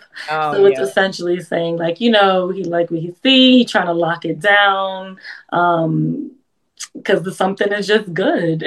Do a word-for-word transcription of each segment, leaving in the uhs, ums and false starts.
Oh So it's yeah. essentially saying like, you know, he like what he see, he trying to lock it down, um, because the something is just good.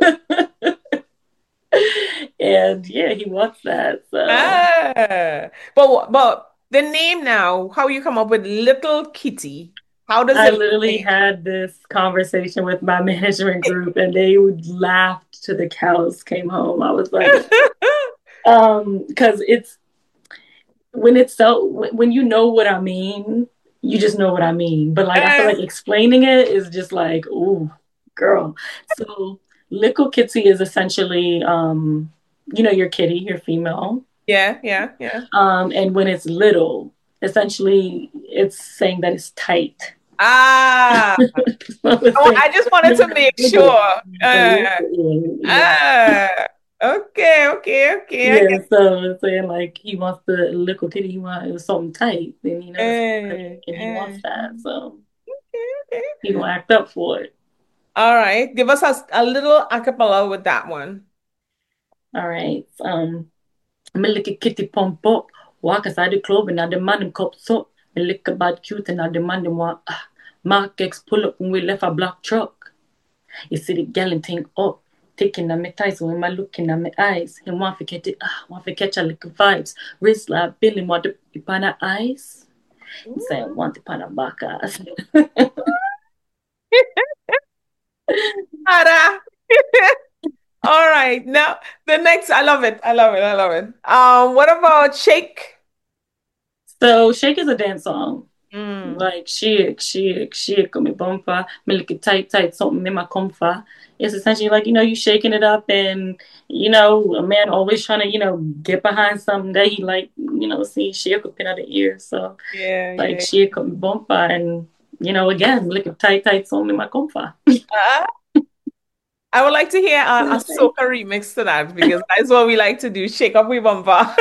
And yeah, he wants that. So Ah. But but the name now, how you come up with Little Kitty? How does I it literally relate? had this conversation with my management group and they would laugh till the cows came home. I was like, um, because it's when it's so when you know what I mean, you just know what I mean. But like I feel Uh, like explaining it is just like, ooh, girl. So Little Kitty is essentially um, you know, your kitty, your female. yeah, yeah, yeah. Um, and when it's little, essentially it's saying that it's tight. Ah, So it's oh, saying I just wanted you're to not make little, sure. but Uh, little, yeah. ah, okay, okay, okay. I Yeah, get so it's saying like he wants the little kitty, he wants something tight, and he knows uh, and he wants uh, that, so okay, okay. he gonna act up for it. All right, give us a, a little acapella with that one. All right. Um, me lick a kitty pump up, walk inside the club and I demand him cups up. Me lick a bad cute and I demand him want ah. Mark X pull up when we left a black truck. You see the gal and think up. Taking on my ties when my looking at my eyes. He want to catch it, ah, want to catch a little vibes. Wrist like Billy, want to pan her eyes. He say, want to pan her back ass. Ada. All right, now the next, I love it, I love it, I love it. Um, what about Shake? So Shake is a dance song. Mm. Like shake, shake, shake on my bumper, me lick it tight, tight, something in my comfort. It's essentially like, you know, you shaking it up and, you know, a man always trying to, you know, get behind something that he like, you know, see shake a pin out the ear. So Yeah, like yeah. shake on my bumper and, you know, again, lick it tight, tight, something in my comfort. Uh, I would like to hear a, a soca remix to that because that's what we like to do, shake up we bumper.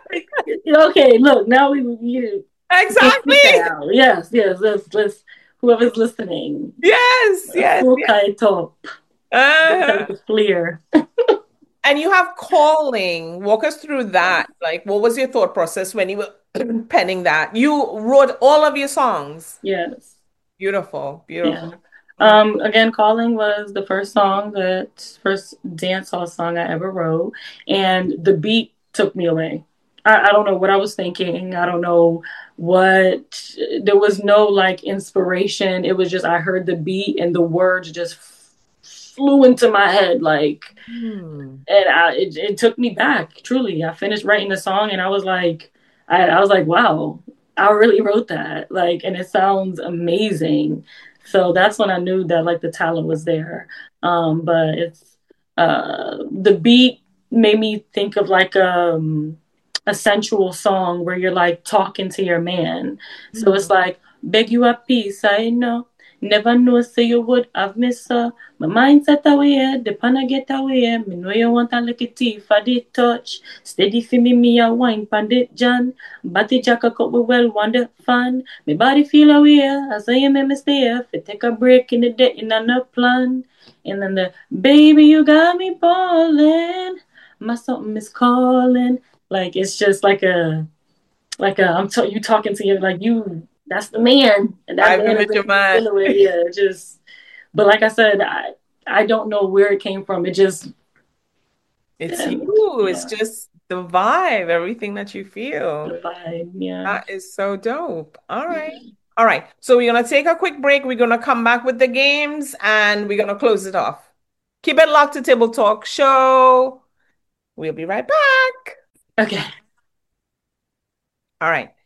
Okay, look, now we you can Exactly. speak that out. Yes, yes, let's let's whoever's listening. Yes, yes, Full yes. kite top. Uh-huh. That's clear. And you have calling. Walk us through that. Like, what was your thought process when you were penning that? You wrote all of your songs. Yes. Beautiful, Yeah. beautiful. Mm. Um, again, Calling was the first song that first dance hall song I ever wrote, and the beat took me away. I, I don't know what I was thinking. I don't know what there was no like inspiration. It was just I heard the beat and the words just f- flew into my head like Hmm. and I it, it took me back, truly. I finished writing the song and I was like I, I was like, wow, I really wrote that. Like and it sounds amazing. So that's when I knew that like the talent was there. Um, but it's uh the beat made me think of like um a sensual song where you're like talking to your man. So Hmm. it's like beg you a piece, I know. Never know say you would have missed her. My mind set away, the pan get away. Me know you want a little tea for the touch. Steady for me, me a wine pan it, John. Batty jack a cup we well want the fun. Me body feel away as I am in my stay. If take a break in the day in a plan. And then the baby you got me balling. My something is calling. Like it's just like a like a I'm t- you talking to you like you that's the man and that I've man is met your making me man. feel away. Yeah, it just but like I said, I I don't know where it came from. It just It's and you. It's yeah, just the vibe, everything that you the feel. vibe. Yeah. That is so dope. All right. Yeah. All right. So we're gonna take a quick break. We're gonna come back with the games and we're gonna close it off. Keep it locked to Table Talk Show. We'll be right back. Okay. All right.